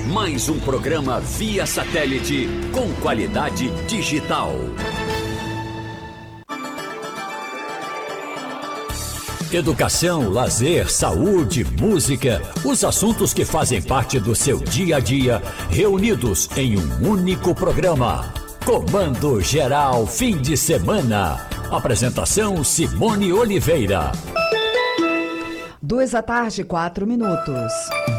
Mais um programa via satélite com qualidade digital. Educação, lazer, saúde, música, os assuntos que fazem parte do seu dia a dia, reunidos em um único programa. Comando Geral Fim de Semana. Apresentação Simone Oliveira. 2h, 4 minutos.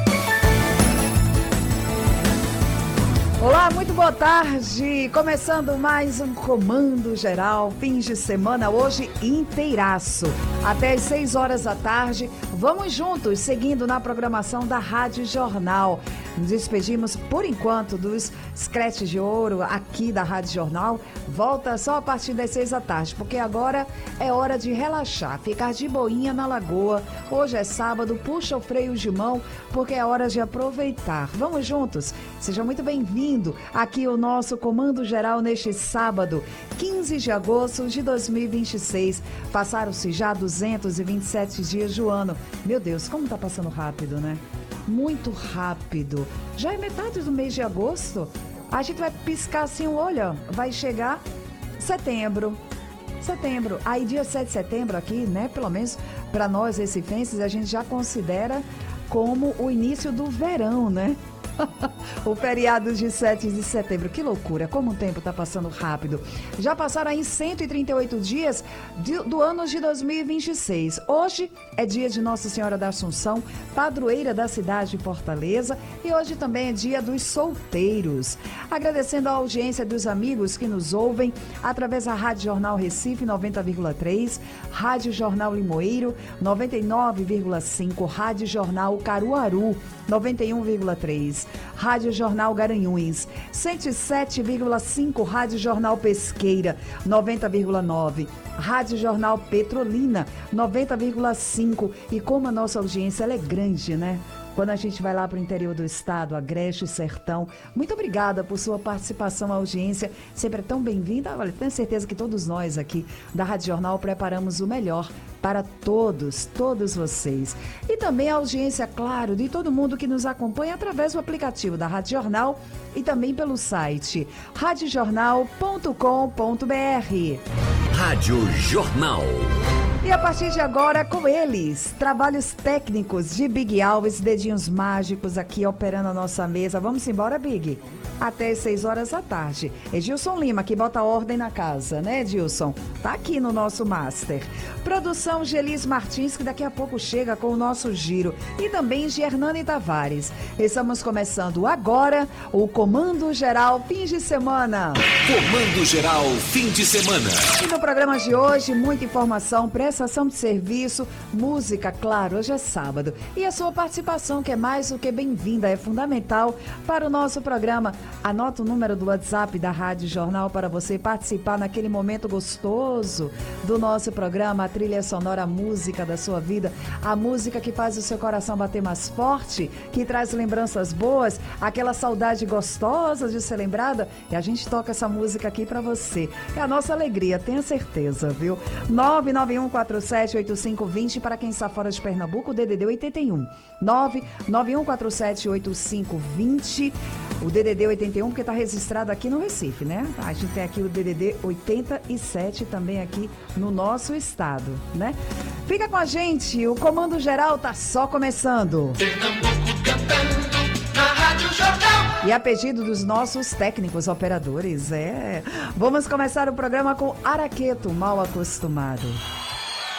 Olá, muito boa tarde. Começando mais um Comando Geral, fim de semana, hoje inteiraço. Até às 6h, vamos juntos, seguindo na programação da Rádio Jornal. Nos despedimos, por enquanto, dos scratches de ouro aqui da Rádio Jornal. Volta só a partir das 6h, porque agora é hora de relaxar, ficar de boinha na lagoa. Hoje é sábado, puxa o freio de mão, porque é hora de aproveitar. Vamos juntos? Seja muito bem-vindo aqui o nosso Comando Geral neste sábado, 15 de agosto de 2026. Passaram-se já 227 dias do ano. Meu Deus, como tá passando rápido, né? Muito rápido. Já é metade do mês de agosto. A gente vai piscar assim o olho, vai chegar setembro. Aí dia 7 de setembro aqui, né? Pelo menos para nós recifenses, a gente já considera como o início do verão, né? O feriado de 7 de setembro, que loucura, como o tempo está passando rápido. Já passaram aí 138 dias do ano de 2026. Hoje é dia de Nossa Senhora da Assunção, padroeira da cidade de Fortaleza, e hoje também é dia dos solteiros. Agradecendo a audiência dos amigos que nos ouvem através da Rádio Jornal Recife 90,3, Rádio Jornal Limoeiro 99,5, Rádio Jornal Caruaru 91,3, Rádio Jornal Garanhuns 107,5, Rádio Jornal Pesqueira 90,9, Rádio Jornal Petrolina 90,5. E como a nossa audiência ela é grande, né? Quando a gente vai lá para o interior do estado, Agreste, Sertão, muito obrigada por sua participação, audiência, sempre é tão bem-vinda. Olha, tenho certeza que todos nós aqui da Rádio Jornal preparamos o melhor para todos vocês. E também a audiência, claro, de todo mundo que nos acompanha através do aplicativo da Rádio Jornal e também pelo site radiojornal.com.br. Rádio Jornal. E a partir de agora, com eles, trabalhos técnicos de Big Alves, dedinhos mágicos aqui operando a nossa mesa. Vamos embora, Big? Até 6h. Edilson Lima, que bota ordem na casa, né, Edilson? Tá aqui no nosso Master. Produção Gelis Martins, que daqui a pouco chega com o nosso giro. E também Gernani Tavares. Estamos começando agora o Comando Geral Fim de Semana. Comando Geral Fim de Semana. E no programa de hoje, muita informação, prestação de serviço, música, claro, hoje é sábado. E a sua participação, que é mais do que bem-vinda, é fundamental para o nosso programa. Anota o número do WhatsApp da Rádio Jornal para você participar naquele momento gostoso do nosso programa, a trilha sonora, a música da sua vida, a música que faz o seu coração bater mais forte, que traz lembranças boas, aquela saudade gostosa de ser lembrada, e a gente toca essa música aqui para você. É a nossa alegria, tenha certeza, viu? 991478520 para quem está fora de Pernambuco, o DDD 81. 991478520, o DDD 81, porque está registrado aqui no Recife, né? A gente tem aqui o DDD 87 também aqui no nosso estado, né? Fica com a gente, o Comando Geral tá só começando. Pernambuco cantando na Rádio Jornal. E a pedido dos nossos técnicos operadores, vamos começar o programa com Araqueto, Mal Acostumado.